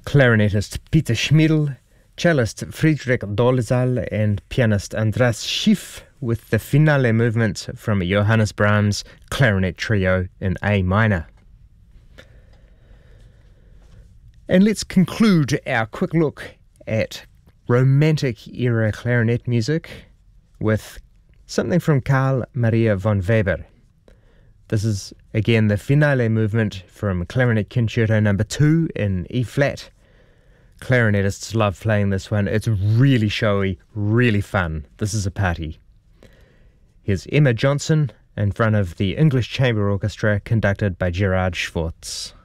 clarinetist Peter Schmidl, cellist Friedrich Dolezal, and pianist Andras Schiff with the finale movement from Johannes Brahms' Clarinet Trio in A minor. And let's conclude our quick look at Romantic era clarinet music with something from Carl Maria von Weber. This is again the finale movement from Clarinet Concerto No. 2 in E flat. Clarinetists love playing this one. It's really showy, really fun. This is a party. Here's Emma Johnson in front of the English Chamber Orchestra conducted by Gerard Schwartz.